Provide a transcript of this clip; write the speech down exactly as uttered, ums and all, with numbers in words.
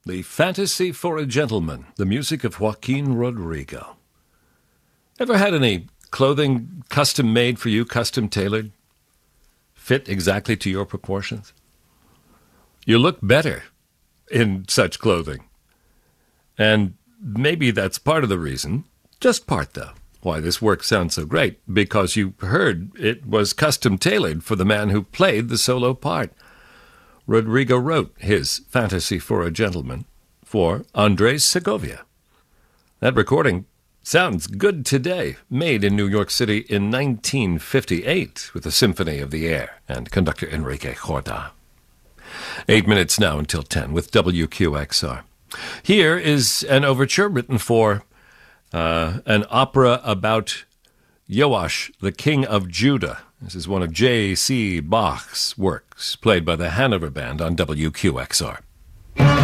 The Fantasy for a Gentleman, the music of Joaquin Rodrigo. Ever had any clothing custom made for you, custom tailored? Fit exactly to your proportions? You look better in such clothing. And maybe that's part of the reason, just part though, why this work sounds so great, because you heard it was custom tailored for the man who played the solo part. Rodrigo wrote his Fantasy for a Gentleman for Andres Segovia. That recording sounds good today, made in New York City in nineteen fifty-eight with the Symphony of the Air and conductor Enrique Jorda. Eight minutes now until ten with W Q X R. Here is an overture written for uh, an opera about Joash, the king of Judah. This is one of J C Bach's works, played by the Hanover Band on W Q X R.